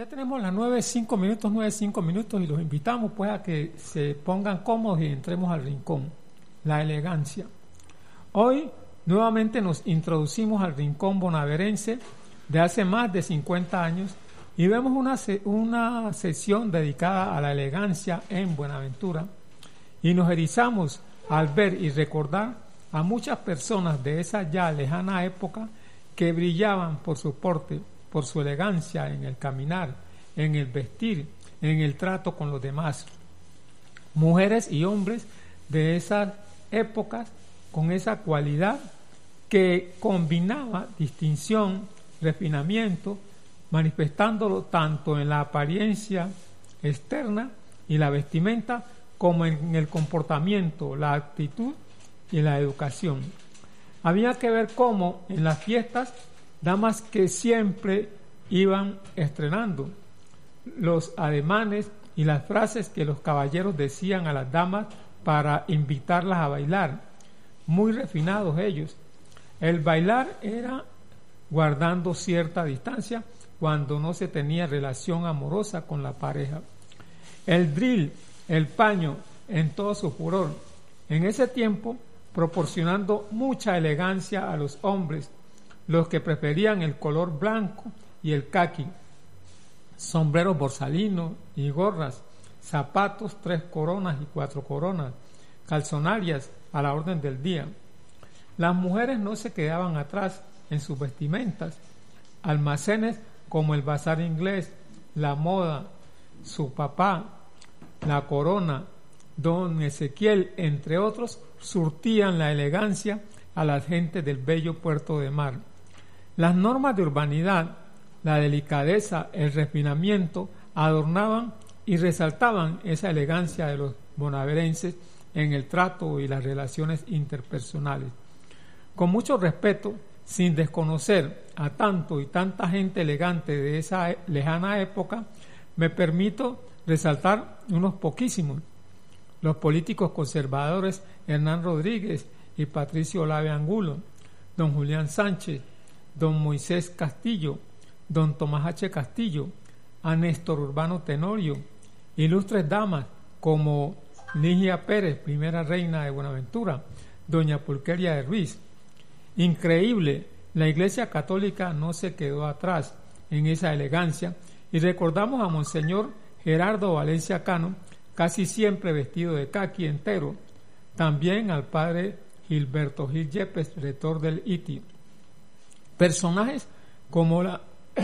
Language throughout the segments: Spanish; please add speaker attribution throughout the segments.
Speaker 1: ya tenemos las 9:05 y los invitamos pues a que se pongan cómodos y entremos al rincón, la elegancia. Hoy nuevamente nos introducimos al rincón bonaerense de hace más de 50 años y vemos una sesión dedicada a la elegancia en Buenaventura y nos erizamos al ver y recordar a muchas personas de esa ya lejana época que brillaban por su porte, por su elegancia en el caminar, en el vestir, en el trato con los demás. Mujeres y hombres de esas épocas con esa cualidad que combinaba distinción, refinamiento, manifestándolo tanto en la apariencia externa y la vestimenta como en el comportamiento, la actitud y la educación. Había que ver cómo en las fiestas, damas que siempre iban estrenando los ademanes y las frases que los caballeros decían a las damas para invitarlas a bailar, muy refinados ellos. El bailar era guardando cierta distancia cuando no se tenía relación amorosa con la pareja. El drill, el paño en todo su furor, en ese tiempo proporcionando mucha elegancia a los hombres, los que preferían el color blanco y el caqui, sombreros borsalinos y gorras, zapatos 3 coronas y 4 coronas, calzonarias a la orden del día. Las mujeres no se quedaban atrás en sus vestimentas. Almacenes como el Bazar Inglés, La Moda, Su Papá, La Corona, Don Ezequiel, entre otros, surtían la elegancia a la gente del bello puerto de mar. Las normas de urbanidad, la delicadeza, el refinamiento, adornaban y resaltaban esa elegancia de los bonaerenses en el trato y las relaciones interpersonales. Con mucho respeto, sin desconocer a tanto y tanta gente elegante de esa lejana época, me permito resaltar unos poquísimos. Los políticos conservadores Hernán Rodríguez y Patricio Olave Angulo, don Julián Sánchez, don Moisés Castillo, don Tomás H. Castillo, a Néstor Urbano Tenorio, ilustres damas como Ligia Pérez, primera reina de Buenaventura, doña Pulqueria de Ruiz. Increíble, la Iglesia Católica no se quedó atrás en esa elegancia y recordamos a Monseñor Gerardo Valencia Cano, casi siempre vestido de caqui entero, también al padre Gilberto Gil Yepes, rector del ITI. Personajes como la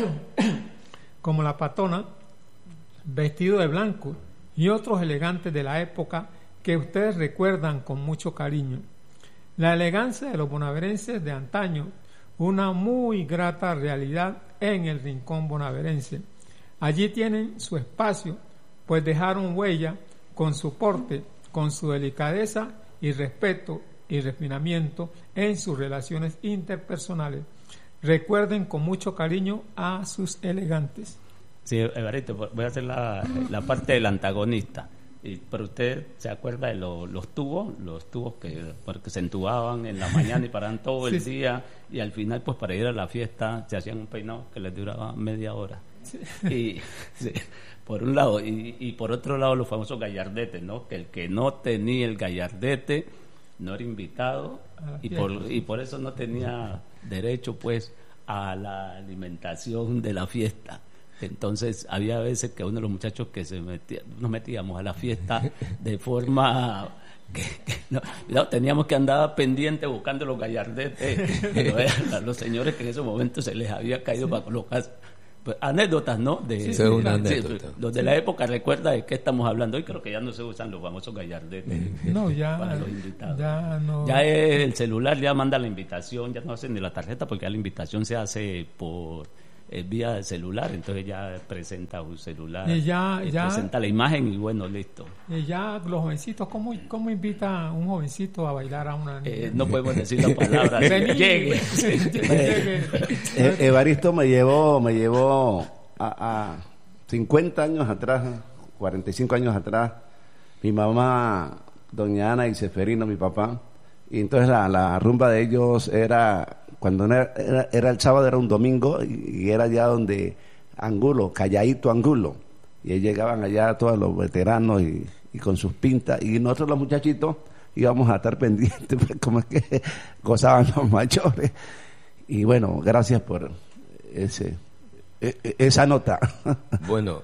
Speaker 1: Patona, vestido de blanco, y otros elegantes de la época que ustedes recuerdan con mucho cariño. La elegancia de los bonaerenses de antaño, una muy grata realidad en el rincón bonaerense. Allí tienen su espacio, pues dejaron huella con su porte, con su delicadeza y respeto y refinamiento en sus relaciones interpersonales. Recuerden con mucho cariño a sus elegantes.
Speaker 2: Sí, Evaristo, voy a hacer la parte del antagonista. Pero usted se acuerda de los tubos porque se entubaban en la mañana y paraban todo el día, y al final pues para ir a la fiesta se hacían un peinado que les duraba media hora. Sí. Y sí, por un lado, y por otro lado los famosos gallardetes, ¿no? Que el que no tenía el gallardete no era invitado y por eso no tenía derecho pues a la alimentación de la fiesta. Entonces había veces que uno de los muchachos que nos metíamos a la fiesta de forma que no, teníamos que andar pendiente buscando los gallardetes, a los señores que en esos momentos se les había caído para colocar. Pues, anécdotas, ¿no?
Speaker 3: Sí, una anécdota.
Speaker 2: Los de la época, recuerda de qué estamos hablando. Hoy creo que ya no se usan los famosos gallardetes
Speaker 1: no, ya,
Speaker 2: para los invitados.
Speaker 1: Ya no.
Speaker 2: Ya es el celular, ya manda la invitación, ya no hacen ni la tarjeta porque ya la invitación se hace por vía de celular, entonces ya presenta un celular, presenta la imagen y bueno, listo.
Speaker 1: Ya los jovencitos, ¿cómo invita un jovencito a bailar a una niña?
Speaker 2: No podemos decir la palabra. Llegue.
Speaker 3: Evaristo me llevó a 50 años atrás, 45 años atrás, mi mamá, doña Ana y Seferino, mi papá, y entonces la rumba de ellos era cuando era el sábado, era un domingo, y era ya donde Angulo, Calladito Angulo. Y ahí llegaban allá todos los veteranos y con sus pintas. Y nosotros los muchachitos íbamos a estar pendientes, pues, como es que gozaban los mayores. Y bueno, gracias por esa nota.
Speaker 4: Bueno,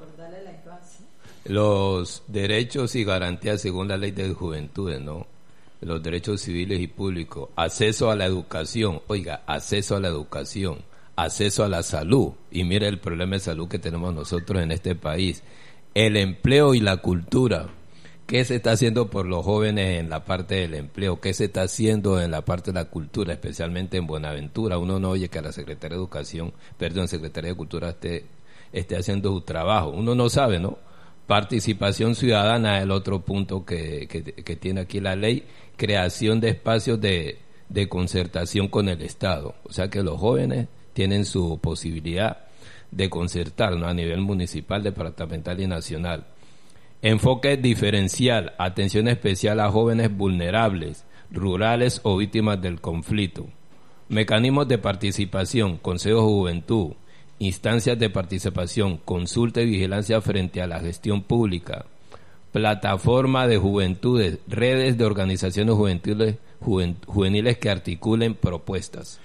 Speaker 4: los derechos y garantías según la Ley de Juventudes, ¿no? Los derechos civiles y públicos, acceso a la educación, oiga, acceso a la educación, acceso a la salud, y mire el problema de salud que tenemos nosotros en este país, el empleo y la cultura. ¿Qué se está haciendo por los jóvenes en la parte del empleo? ¿Qué se está haciendo en la parte de la cultura, especialmente en Buenaventura? Uno no oye que la Secretaría de Cultura esté haciendo su trabajo. Uno no sabe, ¿no? Participación ciudadana es el otro punto que tiene aquí la ley. Creación de espacios de concertación con el Estado. O sea que los jóvenes tienen su posibilidad de concertar, ¿no? A nivel municipal, departamental y nacional. Enfoque diferencial, atención especial a jóvenes vulnerables, rurales o víctimas del conflicto. Mecanismos de participación, consejos de juventud, instancias de participación, consulta y vigilancia frente a la gestión pública, plataforma de juventudes, redes de organizaciones juveniles que articulen propuestas.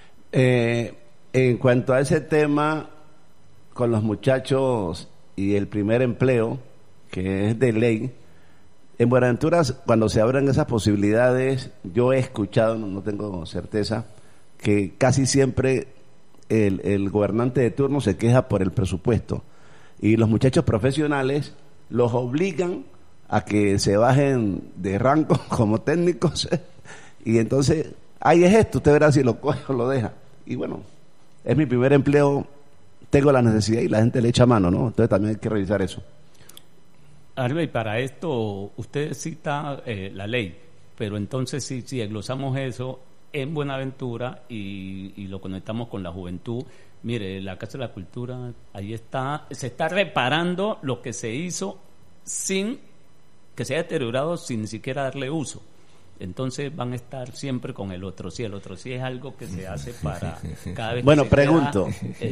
Speaker 3: En cuanto a ese tema, con los muchachos y el primer empleo, que es de ley, en Buenaventura, cuando se abren esas posibilidades, yo he escuchado, no tengo certeza, que casi siempre el gobernante de turno se queja por el presupuesto, y los muchachos profesionales los obligan a que se bajen de rango como técnicos, y entonces, ahí es esto, usted verá si lo coge o lo deja. Y bueno, es mi primer empleo, tengo la necesidad y la gente le echa mano, ¿no? Entonces también hay que revisar eso.
Speaker 2: Arbe, y para esto usted cita la ley, pero entonces si desglosamos eso en Buenaventura y lo conectamos con la juventud, mire, la Casa de la Cultura, ahí está, se está reparando lo que se hizo sin que se haya deteriorado, sin ni siquiera darle uso. Entonces van a estar siempre con el otro sí. El otro sí es algo que se hace para cada vez.
Speaker 3: Bueno,
Speaker 2: que se
Speaker 3: pregunto,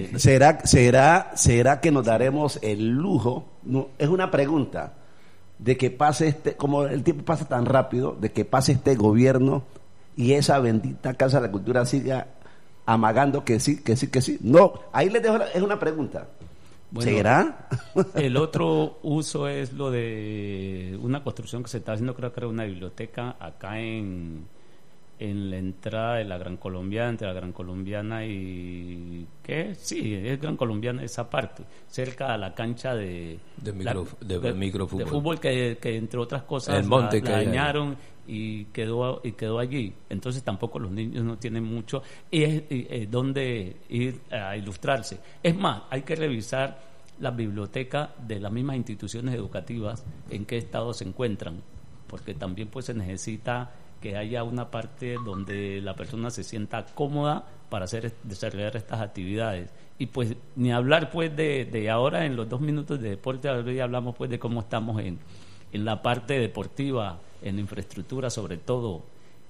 Speaker 2: queda,
Speaker 3: ¿será que nos daremos el lujo? No, es una pregunta de que pase como el tiempo pasa tan rápido, de que pase este gobierno y esa bendita Casa de la Cultura siga amagando que sí. No, ahí les dejo, es una pregunta. Bueno, ¿será?
Speaker 2: El otro uso es lo de una construcción que se está haciendo, creo que era una biblioteca acá en la entrada de la Gran Colombiana, entre la Gran Colombiana y... ¿qué? Sí, es Gran Colombiana esa parte, cerca a la cancha de microfútbol que entre otras cosas
Speaker 4: el monte
Speaker 2: la dañaron y quedó allí. Entonces tampoco los niños no tienen mucho donde ir a ilustrarse. Es más, hay que revisar la biblioteca de las mismas instituciones educativas, en qué estado se encuentran, porque también pues se necesita que haya una parte donde la persona se sienta cómoda para desarrollar estas actividades. Y pues ni hablar pues de ahora en los 2 minutos de deporte, ahora ya hablamos pues de cómo estamos en la parte deportiva, en la infraestructura sobre todo,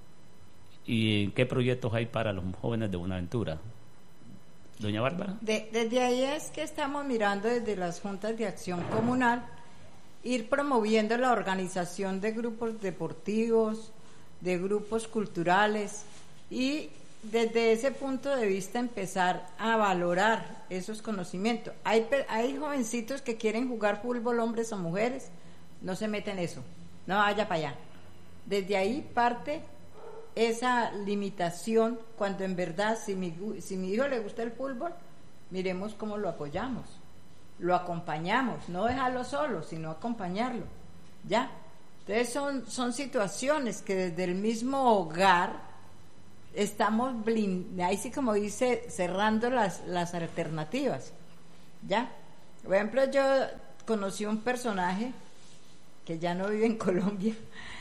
Speaker 2: y en qué proyectos hay para los jóvenes de Buenaventura. Doña Bárbara.
Speaker 5: Desde ahí es que estamos mirando desde las juntas de acción comunal, ir promoviendo la organización de grupos deportivos, de grupos culturales, y desde ese punto de vista empezar a valorar esos conocimientos. Hay jovencitos que quieren jugar fútbol, hombres o mujeres, no se meten en eso, no vaya para allá. Desde ahí parte esa limitación, cuando en verdad si mi hijo le gusta el fútbol, miremos cómo lo apoyamos, lo acompañamos, no dejarlo solo, sino acompañarlo, ¿ya? Entonces son situaciones que desde el mismo hogar estamos ahí sí, como dice, cerrando las alternativas, ¿ya? Por ejemplo, yo conocí un personaje que ya no vive en Colombia.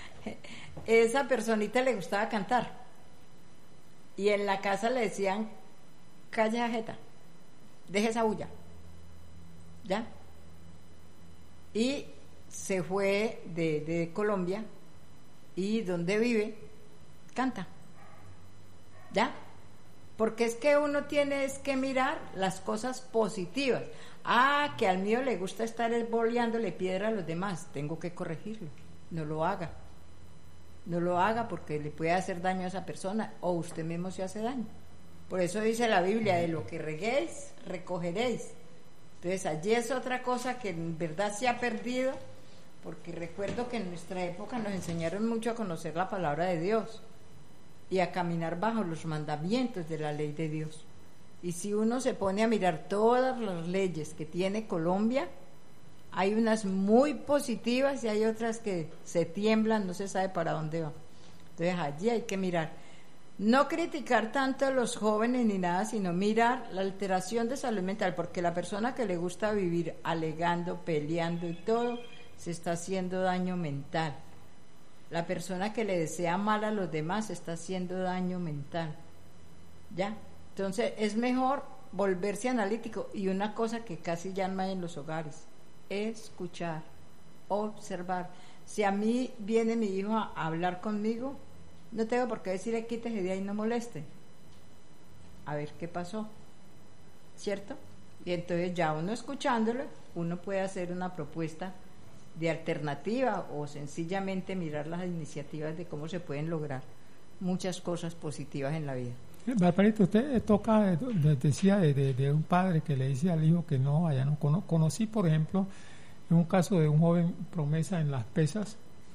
Speaker 5: Esa personita le gustaba cantar y en la casa le decían: calle ajeta, deje esa bulla, ¿ya? Y se fue de Colombia, y donde vive canta, ¿ya? porque es que uno tiene que mirar las cosas positivas. Que al mío le gusta estar boleándole piedra a los demás, tengo que corregirlo, no lo haga porque le puede hacer daño a esa persona o usted mismo se hace daño. Por eso dice la Biblia, de lo que reguéis, recogeréis. Entonces allí es otra cosa que en verdad se ha perdido, porque recuerdo que en nuestra época nos enseñaron mucho a conocer la palabra de Dios y a caminar bajo los mandamientos de la ley de Dios. Y si uno se pone a mirar todas las leyes que tiene Colombia, hay unas muy positivas y hay otras que se tiemblan, no se sabe para dónde va. Entonces allí hay que mirar. No criticar tanto a los jóvenes ni nada, sino mirar la alteración de salud mental, porque la persona que le gusta vivir alegando, peleando y todo, se está haciendo daño mental. La persona que le desea mal a los demás está haciendo daño mental. ¿Ya? Entonces es mejor volverse analítico, y una cosa que casi ya no hay en los hogares: escuchar, observar. Si a mí viene mi hijo a hablar conmigo, no tengo por qué decirle quítese de ahí, no moleste, a ver qué pasó, ¿cierto? Y entonces ya uno escuchándolo, uno puede hacer una propuesta de alternativa o sencillamente mirar las iniciativas de cómo se pueden lograr muchas cosas positivas en la vida.
Speaker 1: Barbarita, usted decía de un padre que le dice al hijo que no vaya. No conocí, por ejemplo, en un caso de un joven promesa en las pesas.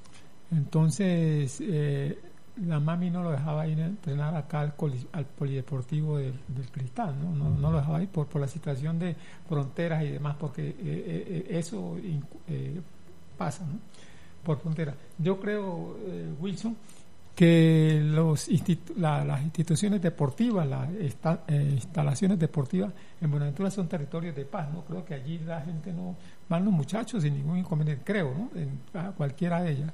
Speaker 1: Entonces la mami no lo dejaba ir a entrenar acá al polideportivo del Cristal, no lo dejaba ir por la situación de fronteras y demás, porque eso pasa, ¿no? Por fronteras. Yo creo, Wilson, que las instituciones deportivas, las instalaciones deportivas en Buenaventura son territorios de paz, ¿no? Creo que allí la gente no van los muchachos sin ningún inconveniente, creo, ¿no? A cualquiera de ellas.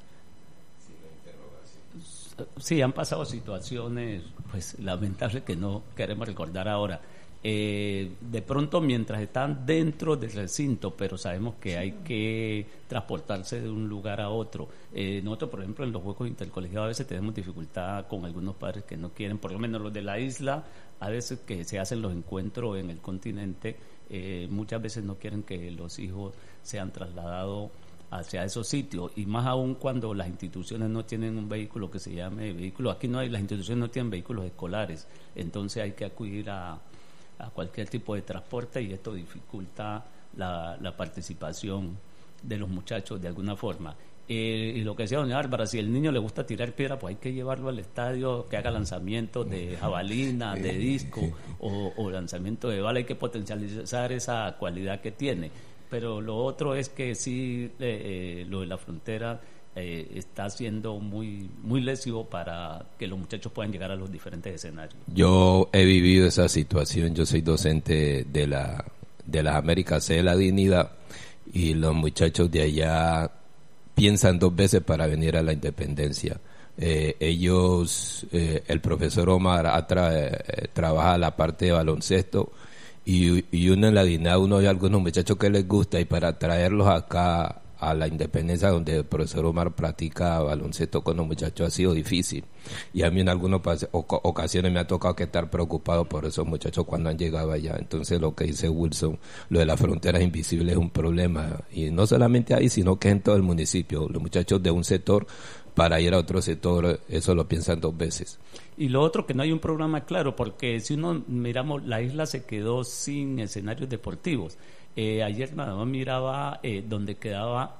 Speaker 2: Sí, han pasado situaciones pues lamentables que no queremos recordar ahora. De pronto, mientras están dentro del recinto, pero sabemos que hay que transportarse de un lugar a otro. Nosotros, por ejemplo, en los juegos intercolegiados a veces tenemos dificultad con algunos padres que no quieren, por lo menos los de la isla, a veces que se hacen los encuentros en el continente, muchas veces no quieren que los hijos sean trasladados hacia esos sitios, y más aún cuando las instituciones no tienen un vehículo que se llame vehículo. Aquí no hay, las instituciones no tienen vehículos escolares, entonces hay que acudir a cualquier tipo de transporte, y esto dificulta la participación de los muchachos de alguna forma. Y lo que decía doña Bárbara, si al niño le gusta tirar piedra, pues hay que llevarlo al estadio, que haga lanzamientos de jabalina, de disco o lanzamiento de bala. Hay que potencializar esa cualidad que tiene. Pero lo otro es que sí, lo de la frontera está siendo muy lesivo para que los muchachos puedan llegar a los diferentes escenarios.
Speaker 4: Yo he vivido esa situación. Yo soy docente de las Américas, sé de la dignidad, y los muchachos de allá piensan dos veces para venir a la independencia. Ellos, el profesor Omar trabaja la parte de baloncesto, y uno en la dignidad, uno ve a algunos muchachos que les gusta, y para traerlos acá a la independencia, donde el profesor Omar practica baloncesto con los muchachos, ha sido difícil. Y a mí en algunas ocasiones me ha tocado que estar preocupado por esos muchachos cuando han llegado allá. Entonces lo que dice Wilson, lo de las fronteras invisibles es un problema, y no solamente ahí, sino que en todo el municipio. Los muchachos de un sector para ir a otro sector, eso lo piensan dos veces.
Speaker 2: Y lo otro, que no hay un programa claro, porque si uno miramos, la isla se quedó sin escenarios deportivos. Ayer nada más miraba quedaba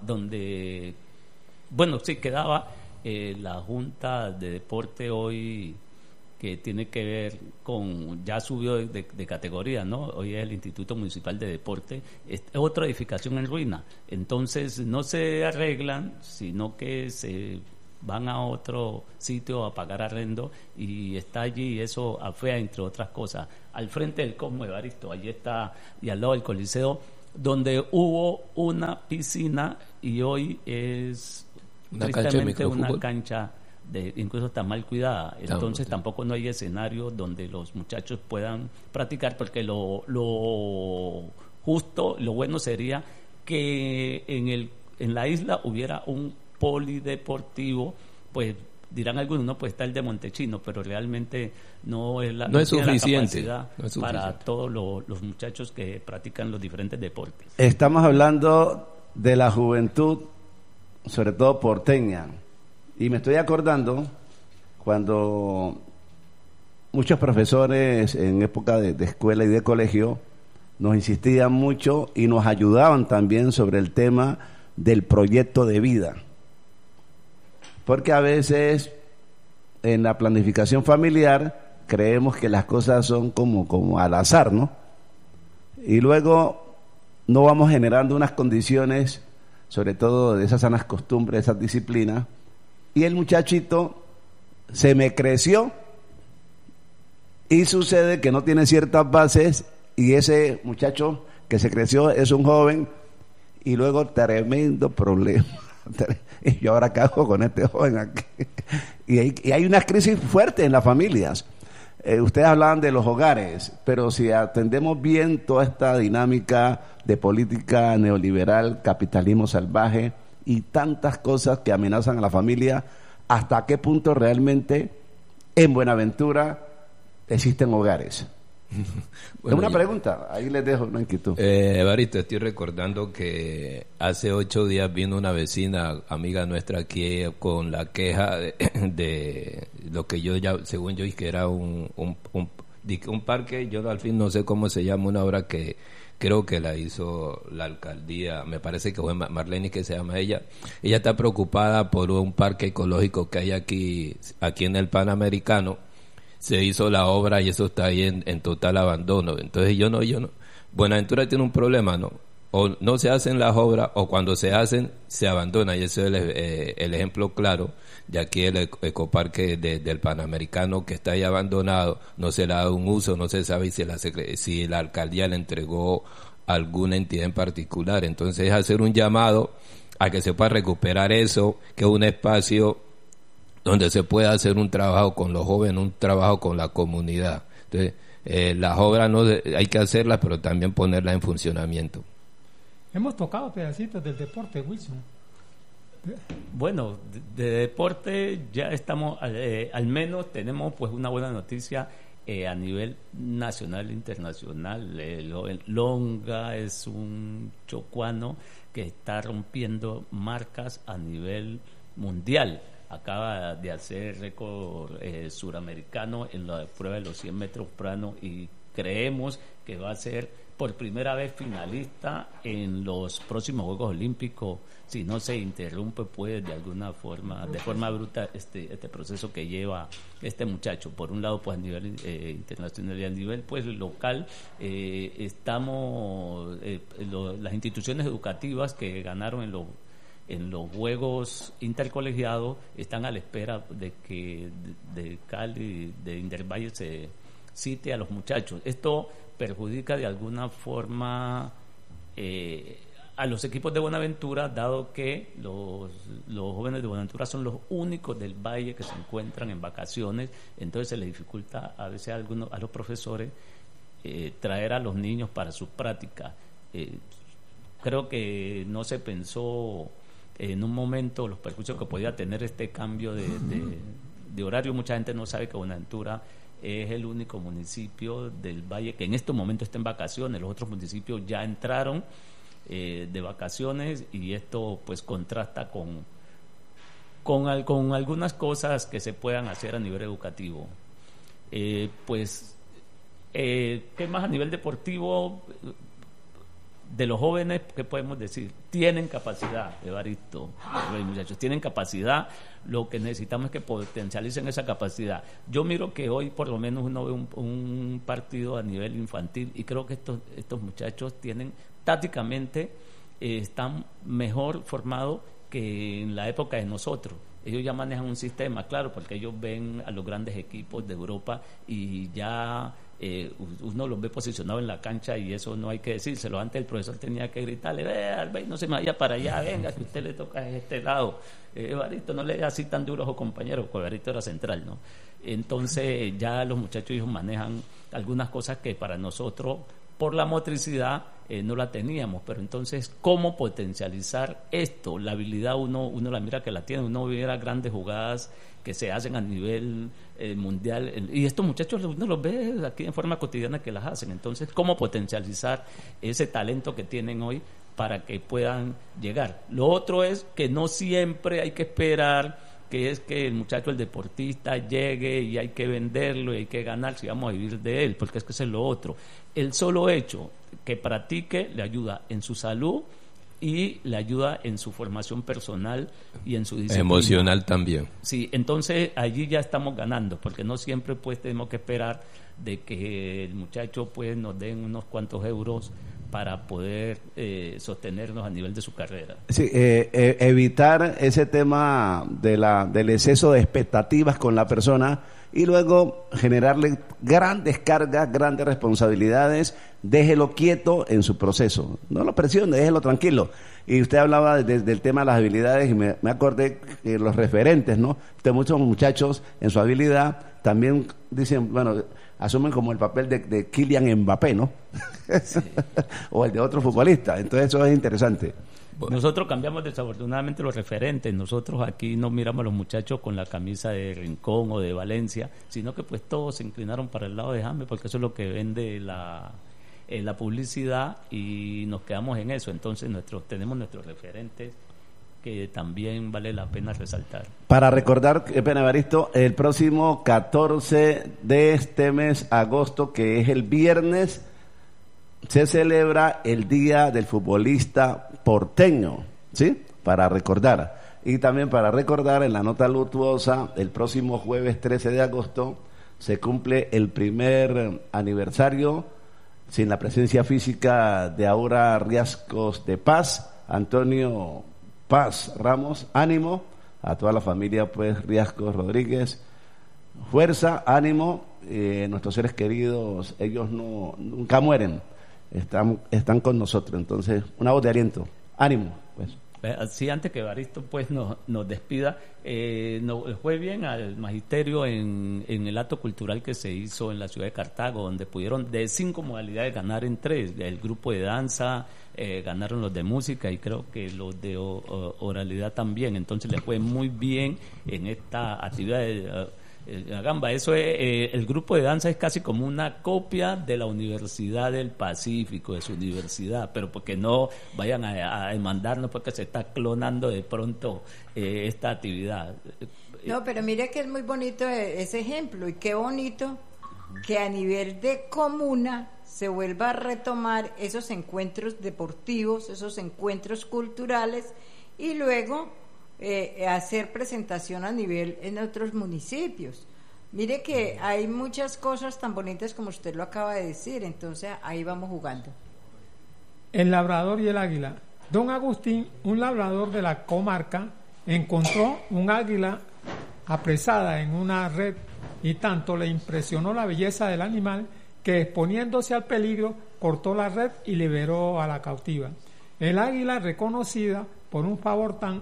Speaker 2: la Junta de Deporte hoy, que tiene que ver con, ya subió de categoría, ¿no? Hoy es el Instituto Municipal de Deporte, es otra edificación en ruina. Entonces no se arreglan, sino que se van a otro sitio a pagar arrendo, y está allí, eso afea, entre otras cosas, al frente del Cosmo Evaristo, allí está, y al lado del Coliseo, donde hubo una piscina, y hoy es tristemente una cancha incluso está mal cuidada. Entonces tampoco no hay escenario donde los muchachos puedan practicar, porque lo justo, lo bueno sería que en la isla hubiera un polideportivo, pues dirán algunos, no, pues está el de Montechino, pero realmente no es
Speaker 4: no es
Speaker 2: tiene
Speaker 4: suficiente,
Speaker 2: la capacidad
Speaker 4: no es
Speaker 2: para
Speaker 4: suficiente.
Speaker 2: todos los muchachos que practican los diferentes deportes.
Speaker 3: Estamos hablando de la juventud, sobre todo porteña, y me estoy acordando cuando muchos profesores en época de escuela y de colegio nos insistían mucho y nos ayudaban también sobre el tema del proyecto de vida, porque a veces en la planificación familiar creemos que las cosas son como al azar, ¿no? Y luego no vamos generando unas condiciones, sobre todo de esas sanas costumbres, esas disciplinas, y el muchachito se me creció y sucede que no tiene ciertas bases, y ese muchacho que se creció es un joven, y luego tremendo problema. Y yo ahora qué hago con este joven aquí. Y hay unas crisis fuertes en las familias. Ustedes hablaban de los hogares, pero si atendemos bien toda esta dinámica de política neoliberal, capitalismo salvaje y tantas cosas que amenazan a la familia, ¿hasta qué punto realmente en Buenaventura existen hogares?
Speaker 4: Bueno,
Speaker 3: es una pregunta, ahí les dejo una inquietud.
Speaker 4: Evaristo, estoy recordando que hace 8 días vino una vecina, amiga nuestra aquí, con la queja de lo que yo ya, según yo, que era un parque. Yo al fin no sé cómo se llama, una obra que creo que la hizo la alcaldía, me parece que fue Marlene que se llama ella. Ella está preocupada por un parque ecológico que hay aquí en el Panamericano. Se hizo la obra y eso está ahí en total abandono. Entonces yo no. Buenaventura tiene un problema, ¿no? O no se hacen las obras, o cuando se hacen, se abandona. Y ese es el ejemplo claro de aquí el ecoparque del Panamericano, que está ahí abandonado, no se le ha dado un uso, no se sabe si la alcaldía le entregó a alguna entidad en particular. Entonces es hacer un llamado a que se pueda recuperar eso, que es un espacio donde se pueda hacer un trabajo con los jóvenes, un trabajo con la comunidad. Entonces, las obras hay que hacerlas, pero también ponerlas en funcionamiento.
Speaker 1: Hemos tocado pedacitos del deporte, Wilson.
Speaker 2: Bueno, de deporte ya estamos, al menos tenemos pues una buena noticia a nivel nacional e internacional. El Longa es un chocuano que está rompiendo marcas a nivel mundial. Acaba de hacer récord suramericano en la prueba de los 100 metros plano, y creemos que va a ser por primera vez finalista en los próximos Juegos Olímpicos. Si no se interrumpe pues de alguna forma, de forma bruta, este proceso que lleva este muchacho. Por un lado pues a nivel internacional, y a nivel pues local, estamos las instituciones educativas que ganaron en los juegos intercolegiados están a la espera de que de Cali, de Indervalle, se cite a los muchachos. Esto perjudica de alguna forma a los equipos de Buenaventura, dado que los jóvenes de Buenaventura son los únicos del Valle que se encuentran en vacaciones. Entonces se les dificulta a veces a los profesores traer a los niños para sus prácticas. Creo que no se pensó en un momento los perjuicios que podía tener este cambio de horario. Mucha gente no sabe que Buenaventura es el único municipio del Valle que en estos momentos está en vacaciones. Los otros municipios ya entraron de vacaciones, y esto pues contrasta con algunas cosas que se puedan hacer a nivel educativo. ¿Qué más a nivel deportivo? De los jóvenes, ¿qué podemos decir? Tienen capacidad, Evaristo, muchachos, tienen capacidad. Lo que necesitamos es que potencialicen esa capacidad. Yo miro que hoy por lo menos uno ve un partido a nivel infantil, y creo que estos muchachos tienen, tácticamente, están mejor formados que en la época de nosotros. Ellos ya manejan un sistema, claro, porque ellos ven a los grandes equipos de Europa y ya uno los ve posicionados en la cancha, y eso no hay que decírselo. Antes el profesor tenía que gritarle: Albey, no se me vaya para allá, venga, que usted le toca a este lado. Evaristo, no le dé así tan duros a los compañeros, porque Evaristo era central, ¿no? Entonces ya los muchachos ellos manejan algunas cosas que para nosotros por la motricidad no la teníamos, pero entonces, ¿cómo potencializar esto? La habilidad uno la mira que la tiene, uno mira grandes jugadas que se hacen a nivel mundial, y estos muchachos uno los ve aquí en forma cotidiana que las hacen. Entonces, ¿cómo potencializar ese talento que tienen hoy para que puedan llegar? Lo otro es que no siempre hay que esperar que es que el muchacho, el deportista, llegue y hay que venderlo y hay que ganar si vamos a vivir de él, porque es que eso es lo otro. El solo hecho que practique le ayuda en su salud y le ayuda en su formación personal y en su disciplina.
Speaker 4: Emocional también.
Speaker 2: Sí, entonces allí ya estamos ganando, porque no siempre pues tenemos que esperar de que el muchacho pues nos den unos cuantos euros para poder sostenernos a nivel de su carrera.
Speaker 3: Sí, evitar ese tema del exceso de expectativas con la persona y luego generarle grandes cargas, grandes responsabilidades. Déjelo quieto en su proceso, no lo presione, déjelo tranquilo. Y usted hablaba del tema de las habilidades y me acordé que los referentes, ¿no? Muchos muchachos en su habilidad también dicen, bueno, asumen como el papel de Kylian Mbappé, ¿no? Sí. O el de otro futbolista. Entonces eso es interesante.
Speaker 2: Nosotros cambiamos desafortunadamente los referentes. Nosotros aquí no miramos a los muchachos con la camisa de Rincón o de Valencia, sino que pues todos se inclinaron para el lado de James, porque eso es lo que vende la publicidad, y nos quedamos en eso. Entonces tenemos nuestros referentes que también vale la pena resaltar.
Speaker 3: Para recordar, pena Evaristo, el próximo 14 de este mes, agosto, que es el viernes, se celebra el Día del Futbolista Porteño, ¿sí? Para recordar. Y también para recordar, en la nota luctuosa, el próximo jueves 13 de agosto se cumple el primer aniversario sin la presencia física de Aura Riascos de Paz, Antonio Paz Ramos, ánimo, a toda la familia pues Riascos Rodríguez, fuerza, ánimo, nuestros seres queridos, ellos nunca mueren, están con nosotros, entonces una voz de aliento, ánimo pues.
Speaker 2: Así, antes que Evaristo pues nos despida, nos fue bien al magisterio en el acto cultural que se hizo en la ciudad de Cartago, donde pudieron de 5 modalidades ganar en 3, el grupo de danza, ganaron los de música y creo que los de oralidad también. Entonces les fue muy bien en esta actividad de la gamba. Eso es, el grupo de danza es casi como una copia de la Universidad del Pacífico, de su universidad, pero porque no vayan a demandarnos porque se está clonando de pronto esta actividad.
Speaker 5: No, pero mire que es muy bonito ese ejemplo, y qué bonito que a nivel de comuna se vuelva a retomar esos encuentros deportivos, esos encuentros culturales, y luego hacer presentación a nivel en otros municipios. Mire que hay muchas cosas tan bonitas como usted lo acaba de decir, entonces ahí vamos jugando.
Speaker 1: El labrador y el águila. Don Agustín, un labrador de la comarca, encontró un águila apresada en una red y tanto le impresionó la belleza del animal que, exponiéndose al peligro, cortó la red y liberó a la cautiva. El águila, reconocida por un favor tan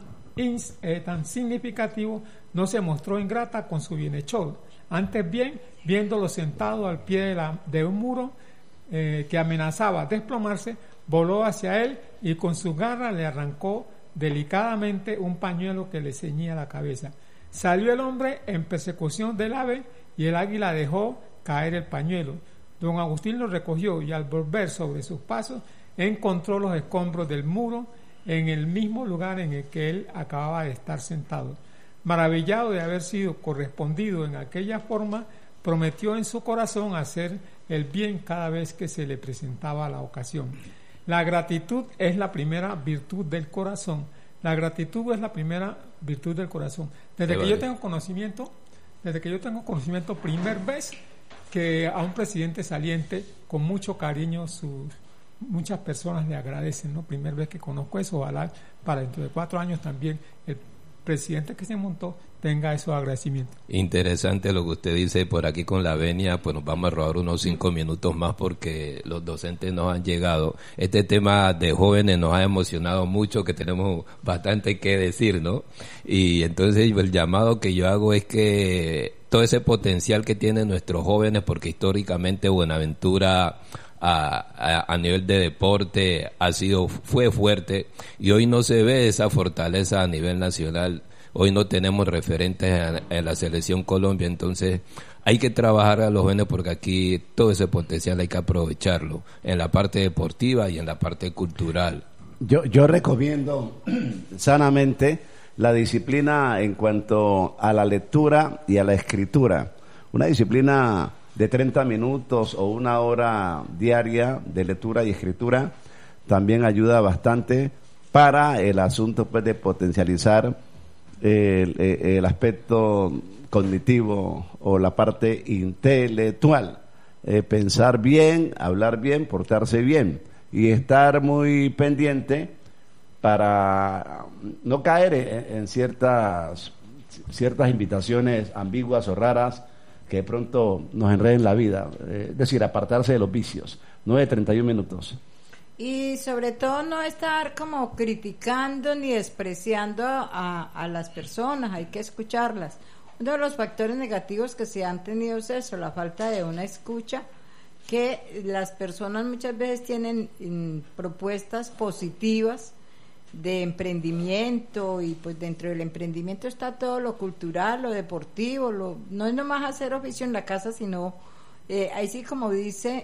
Speaker 1: significativo, no se mostró ingrata con su bienhechor. Antes bien, viéndolo sentado al pie de un muro que amenazaba desplomarse, voló hacia él y con su garra le arrancó delicadamente un pañuelo que le ceñía la cabeza. Salió el hombre en persecución del ave y el águila dejó caer el pañuelo. Don Agustín lo recogió y al volver sobre sus pasos encontró los escombros del muro en el mismo lugar en el que él acababa de estar sentado. Maravillado de haber sido correspondido en aquella forma, prometió en su corazón hacer el bien cada vez que se le presentaba la ocasión. La gratitud es la primera virtud del corazón. La gratitud es la primera virtud del corazón. Desde que yo tengo conocimiento, primera vez que a un presidente saliente, con mucho cariño, muchas personas le agradecen, ¿no? Primera vez que conozco eso, ojalá para dentro de 4 años también el presidente que se montó tenga esos agradecimientos.
Speaker 4: Interesante lo que usted dice. Por aquí con la venia, pues nos vamos a robar unos 5 minutos más porque los docentes nos han llegado. Este tema de jóvenes nos ha emocionado mucho, que tenemos bastante que decir, ¿no? Y entonces el llamado que yo hago es que todo ese potencial que tienen nuestros jóvenes, porque históricamente Buenaventura a nivel de deporte fue fuerte, y hoy no se ve esa fortaleza a nivel nacional. Hoy no tenemos referentes en la selección Colombia, entonces hay que trabajar a los jóvenes porque aquí todo ese potencial hay que aprovecharlo en la parte deportiva y en la parte cultural.
Speaker 3: Yo recomiendo sanamente la disciplina en cuanto a la lectura y a la escritura. Una disciplina de 30 minutos o 1 hora diaria de lectura y escritura también ayuda bastante para el asunto, pues, de potencializar el aspecto cognitivo o la parte intelectual. Pensar bien, hablar bien, portarse bien y estar muy pendiente para no caer en ciertas invitaciones ambiguas o raras que de pronto nos enreden la vida. Es decir, apartarse de los vicios. 9:31 minutos.
Speaker 5: Y sobre todo no estar como criticando ni despreciando a las personas, hay que escucharlas. Uno de los factores negativos que se han tenido es eso, la falta de una escucha, que las personas muchas veces tienen propuestas positivas de emprendimiento, y pues dentro del emprendimiento está todo lo cultural, lo deportivo, no es nomás hacer oficio en la casa, sino ahí sí, como dice,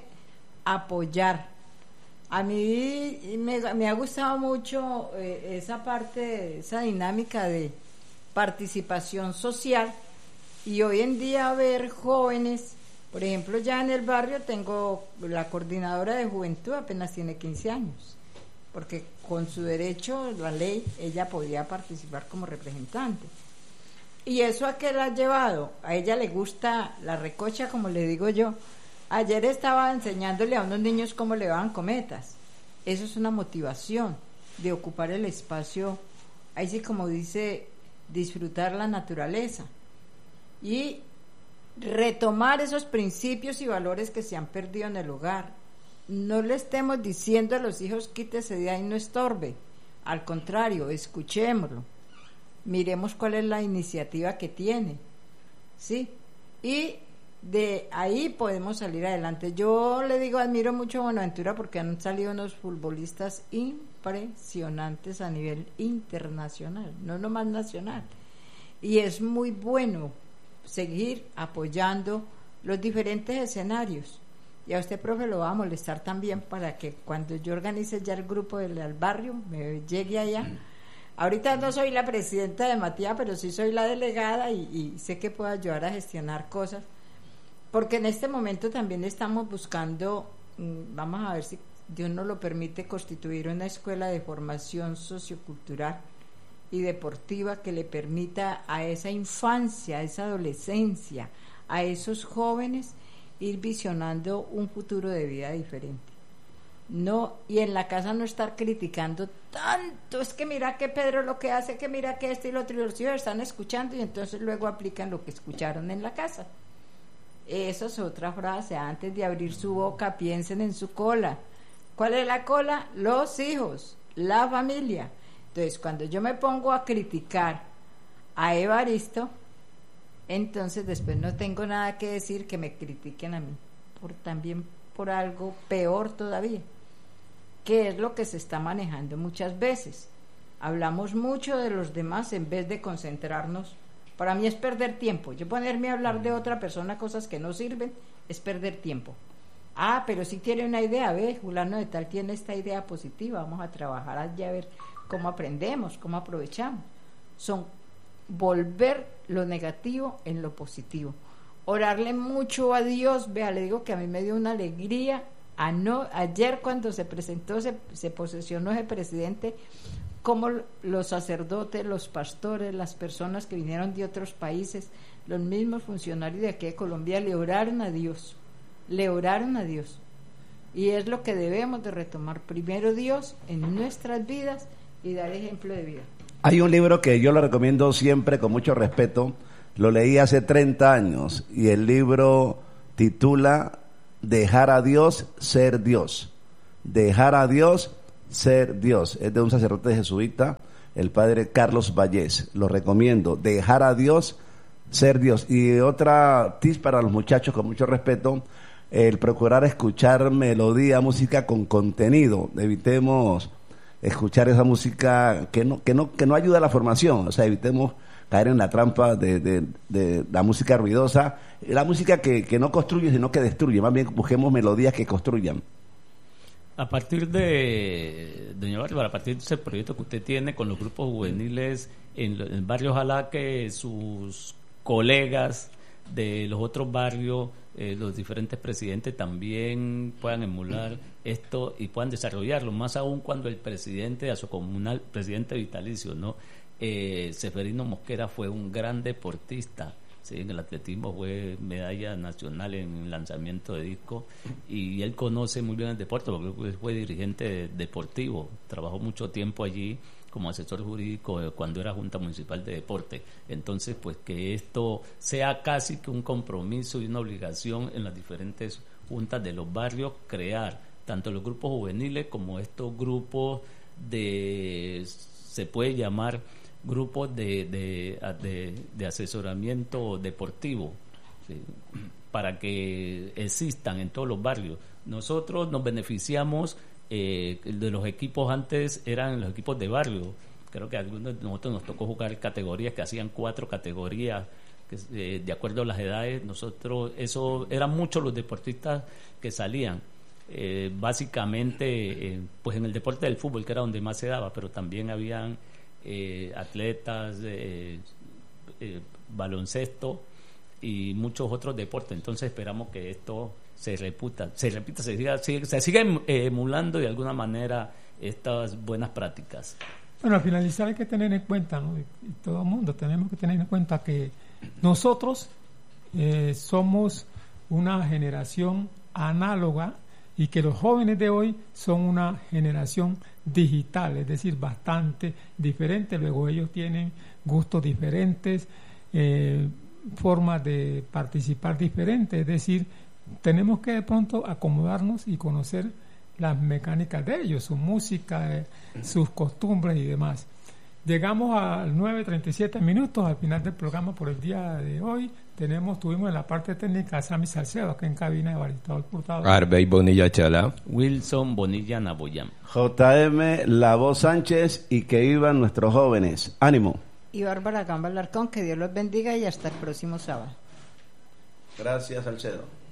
Speaker 5: apoyar. A mí me ha gustado mucho esa parte, esa dinámica de participación social, y hoy en día ver jóvenes, por ejemplo, ya en el barrio tengo la coordinadora de juventud, apenas tiene 15 años, porque con su derecho, la ley, ella podía participar como representante. ¿Y eso a qué la ha llevado? A ella le gusta la recocha, como le digo yo. Ayer estaba enseñándole a unos niños cómo levaban cometas. Eso es una motivación de ocupar el espacio, ahí sí, como dice, disfrutar la naturaleza y retomar esos principios y valores que se han perdido en el hogar. No le estemos diciendo a los hijos quítese de ahí, no estorbe. Al contrario, escuchémoslo, miremos cuál es la iniciativa que tiene, ¿sí? Y de ahí podemos salir adelante. Yo le digo, admiro mucho a Buenaventura porque han salido unos futbolistas impresionantes a nivel internacional, no nomás nacional. Y es muy bueno seguir apoyando los diferentes escenarios. Y a usted, profe, lo va a molestar también para que cuando yo organice ya el grupo del barrio, me llegue allá. Ahorita no soy la presidenta de Matías, pero sí soy la delegada y sé que puedo ayudar a gestionar cosas, porque en este momento también estamos buscando, vamos a ver si Dios nos lo permite, constituir una escuela de formación sociocultural y deportiva que le permita a esa infancia, a esa adolescencia, a esos jóvenes ir visionando un futuro de vida diferente. No, y en la casa no estar criticando tanto, es que mira que Pedro lo que hace, que mira que esto y lo otro, y los hijos están escuchando y entonces luego aplican lo que escucharon en la casa. Eso es otra frase, antes de abrir su boca piensen en su cola. ¿Cuál es la cola? Los hijos, la familia. Entonces, cuando yo me pongo a criticar a Evaristo, entonces después no tengo nada que decir que me critiquen a mí, también por algo peor todavía, que es lo que se está manejando muchas veces. Hablamos mucho de los demás en vez de concentrarnos. Para mí es perder tiempo. Yo ponerme a hablar de otra persona cosas que no sirven es perder tiempo. Ah, pero si tiene una idea, ve, fulano de tal tiene esta idea positiva, vamos a trabajar allá a ver cómo aprendemos, cómo aprovechamos. Son volver lo negativo en lo positivo. Orarle mucho a Dios. Vea, le digo que a mí me dio una alegría ayer cuando se presentó, se posesionó ese presidente, como los sacerdotes, los pastores, las personas que vinieron de otros países, los mismos funcionarios de aquí de Colombia le oraron a Dios, y es lo que debemos de retomar, primero Dios en nuestras vidas y dar ejemplo de vida.
Speaker 3: Hay un libro que yo lo recomiendo siempre con mucho respeto, lo leí hace 30 años y el libro titula Dejar a Dios ser Dios. Dejar a Dios ser Dios. Es de un sacerdote jesuita, el padre Carlos Vallés. Lo recomiendo. Dejar a Dios ser Dios. Y otra tips para los muchachos con mucho respeto, el procurar escuchar melodía, música con contenido. Evitemos escuchar esa música que no ayuda a la formación. O sea, evitemos caer en la trampa de la música ruidosa, la música que no construye, sino que destruye. Más bien busquemos melodías que construyan.
Speaker 2: A partir de, doña Bárbara, a partir de ese proyecto que usted tiene con los grupos juveniles en el barrio, ojalá que sus colegas de los otros barrios, los diferentes presidentes también puedan emular esto y puedan desarrollarlo, más aún cuando el presidente de Asocomunal, presidente vitalicio, ¿no? Seferino Mosquera fue un gran deportista. Sí, en el atletismo fue medalla nacional en lanzamiento de disco y él conoce muy bien el deporte porque fue dirigente deportivo, trabajó mucho tiempo allí como asesor jurídico cuando era Junta Municipal de Deporte. Entonces, pues que esto sea casi que un compromiso y una obligación en las diferentes juntas de los barrios, crear tanto los grupos juveniles como estos grupos se puede llamar grupos de asesoramiento deportivo, ¿sí? Para que existan en todos los barrios. Nosotros nos beneficiamos de los equipos, antes eran los equipos de barrio, creo que a algunos de nosotros nos tocó jugar categorías que hacían 4 categorías, que de acuerdo a las edades, nosotros, eso eran muchos los deportistas que salían. Básicamente pues en el deporte del fútbol, que era donde más se daba, pero también habían atletas, baloncesto y muchos otros deportes. Entonces esperamos que esto se siga emulando de alguna manera estas buenas prácticas.
Speaker 1: Bueno, al finalizar hay que tener en cuenta, ¿no? Y todo el mundo tenemos que tener en cuenta que nosotros somos una generación análoga y que los jóvenes de hoy son una generación digital, es decir, bastante diferente. Luego ellos tienen gustos diferentes, formas de participar diferentes, es decir, tenemos que de pronto acomodarnos y conocer las mecánicas de ellos, su música, sus costumbres y demás. Llegamos al 9:37 al final del programa por el día de hoy. Tuvimos en la parte técnica a Sammy Salcedo, acá en cabina de Baristador Hurtado.
Speaker 4: Arbey Bonilla Chalá.
Speaker 2: Wilson Bonilla Naboyam.
Speaker 3: JM La Voz Sánchez, y que vivan nuestros jóvenes. ¡Ánimo!
Speaker 5: Y Bárbara Gamba Larcón, que Dios los bendiga y hasta el próximo sábado.
Speaker 3: Gracias, Salcedo.